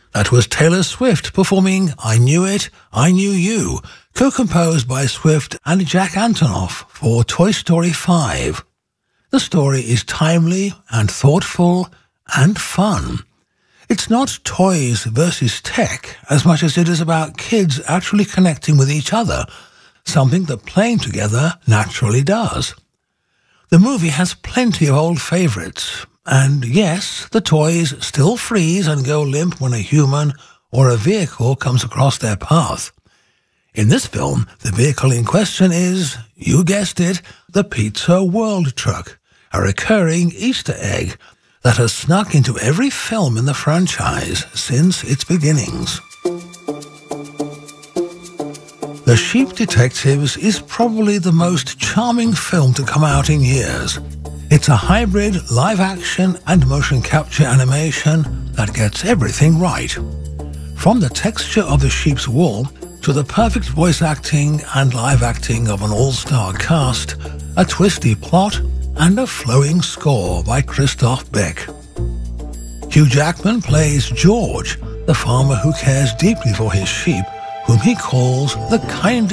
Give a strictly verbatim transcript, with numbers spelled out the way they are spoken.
That was Taylor Swift performing I Knew It, I Knew You, co-composed by Swift and Jack Antonoff for Toy Story five. The story is timely and thoughtful and fun. It's not toys versus tech as much as it is about kids actually connecting with each other, something that playing together naturally does. The movie has plenty of old favourites, and yes, the toys still freeze and go limp when a human or a vehicle comes across their path. In this film, the vehicle in question is, you guessed it, the Pizza World Truck, a recurring Easter egg that has snuck into every film in the franchise since its beginnings. The Sheep Detectives is probably the most charming film to come out in years. It's a hybrid live-action and motion capture animation that gets everything right. From the texture of the sheep's wool to the perfect voice acting and live acting of an all-star cast, a twisty plot, and a flowing score by Christoph Beck. Hugh Jackman plays George, the farmer who cares deeply for his sheep, whom he calls the kindly